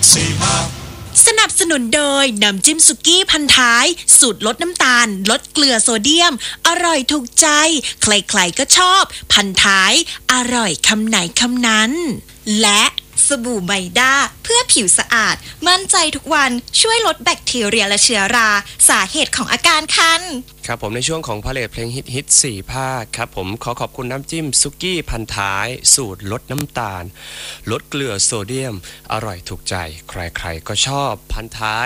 สนับสนุนโดยน้ำจิ้มสุกี้พันท้ายสูตรลดน้ำตาลลดเกลือโซเดียมอร่อยถูกใจใครๆก็ชอบพันท้ายอร่อยคำไหนคำนั้นและสบู่ไมด้าเพื่อผิวสะอาดมั่นใจทุกวันช่วยลดแบคทีเรียและเชื้อราสาเหตุของอาการคันครับผมในช่วงของพาเลทเพลงฮิต4ภาคครับผมขอบคุณน้ำจิ้มซุกี้พันท้ายสูตรลดน้ำตาลลดเกลือโซเดียมอร่อยถูกใจใครๆก็ชอบพันท้าย